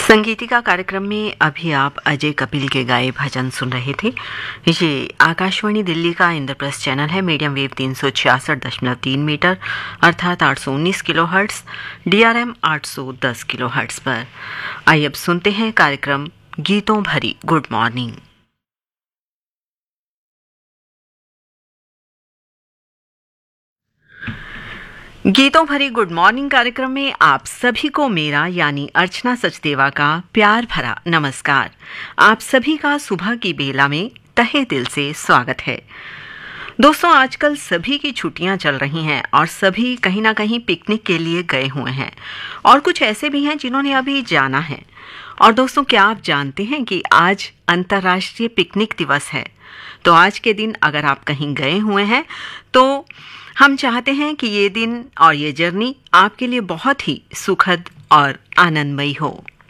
संगीतिका कार्यक्रम में अभी आप अजय कपिल के गाए भजन सुन रहे थे। ये आकाशवाणी दिल्ली का इंद्रप्रस्थ चैनल है। मीडियम वेव 366.3 मीटर अर्थात 819 किलोहर्ट्ज, DRM 810 किलोहर्ट्ज पर। आइए अब सुनते हैं कार्यक्रम गीतों भरी गुड मॉर्निंग। गीतों भरी गुड मॉर्निंग कार्यक्रम में आप सभी को मेरा यानी अर्चना सचदेवा का प्यार भरा नमस्कार। आप सभी का सुबह की बेला में तहे दिल से स्वागत है। दोस्तों, आजकल सभी की छुट्टियां चल रही हैं और सभी कहीं ना कहीं पिकनिक के लिए गए हुए हैं और कुछ ऐसे भी हैं जिन्होंने अभी जाना है। और दोस्तों, क्या आप जानते हैं कि आज अंतर्राष्ट्रीय पिकनिक दिवस है? तो आज के दिन अगर आप कहीं गए हुए हैं तो हम चाहते हैं कि ये दिन और ये जर्नी आपके लिए बहुत ही सुखद और आनंदमयी हो।